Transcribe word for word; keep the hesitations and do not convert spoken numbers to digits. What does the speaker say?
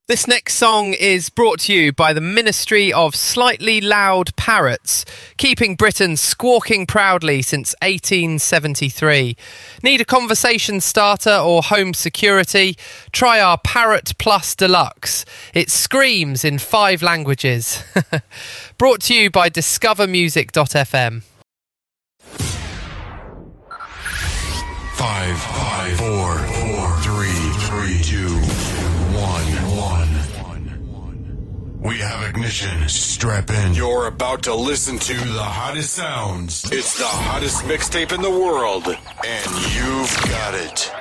This next song is brought to you by the Ministry of Slightly Loud Parrots, keeping Britain squawking proudly since eighteen seventy-three. Need a conversation starter or home security? Try our Parrot Plus Deluxe. It screams in five languages. Brought to you by discover music dot f m. Five, five, four, four, three, three, two, one, one. We have ignition. Strap in. You're about to listen to the hottest sounds. It's the hottest mixtape in the world, and you've got it.